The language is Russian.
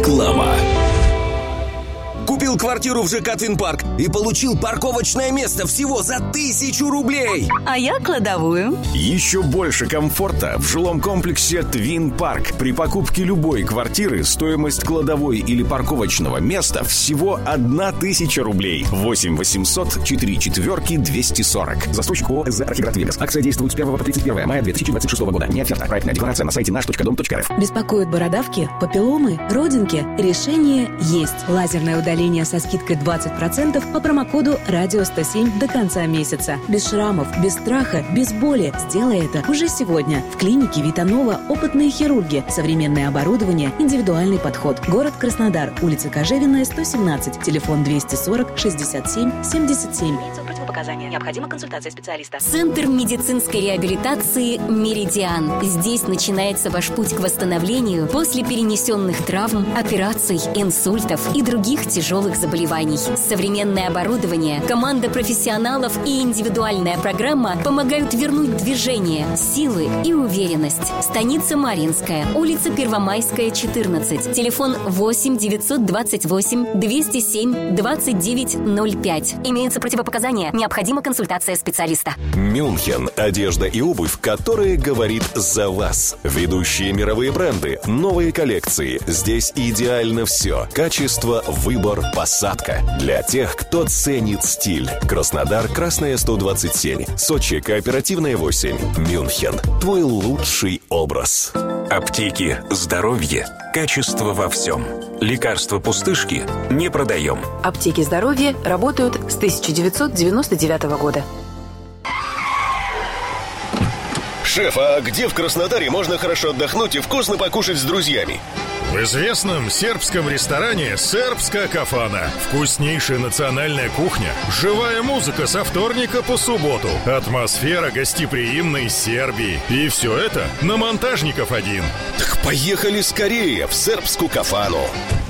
Реклама. Купил квартиру в ЖК «Твинпарк» и получил парковочное место всего за 1000 рублей. А я кладовую. Еще больше комфорта в жилом комплексе «Твинпарк». При покупке любой квартиры стоимость кладовой или парковочного места всего 1000 рублей. 8 800 4 4 240. Застройщик ООО «СЗ Архиград Вегас». Акция действует с 1 по 31 мая 2026 года. Не оферта. Проектная декларация на сайте наш.дом.рф. Беспокоят бородавки, папилломы, родинки? Решение есть. Лазерное удаление со скидкой 20% по промокоду «Радио 107» до конца месяца. Без шрамов, без страха, без боли. Сделай это уже сегодня. В клинике Витанова опытные хирурги, современное оборудование, индивидуальный подход. Город Краснодар, улица Кожевенная, 117, телефон 240 67 77. Противопоказания. Необходима консультация специалиста. Центр медицинской реабилитации «Меридиан». Здесь начинается ваш путь к восстановлению после перенесенных травм, операций, инсультов и других тяжелых заболеваний. Современное оборудование, команда профессионалов и индивидуальная программа помогают вернуть движение, силы и уверенность. Станица Марьинская, улица Первомайская, 14. Телефон 8 928 207 2905. Имеются противопоказания. Необходима консультация специалиста. Мюнхен. Одежда и обувь, которая говорит за вас. Ведущие мировые бренды, новые коллекции. Здесь идеально все. Качество, выбор, посадка. Для тех, кто ценит стиль. Краснодар, Красная 127. Сочи, Кооперативная 8. Мюнхен. Твой лучший образ. Аптеки. Здоровье. Качество во всем. Лекарства пустышки не продаем. Аптеки здоровья работают с 1999 года. Шеф, а где в Краснодаре можно хорошо отдохнуть и вкусно покушать с друзьями? В известном сербском ресторане «Сербская кафана». Вкуснейшая национальная кухня, живая музыка со вторника по субботу, атмосфера гостеприимной Сербии. И все это на Монтажников 1. Так поехали скорее в «Сербскую кафану».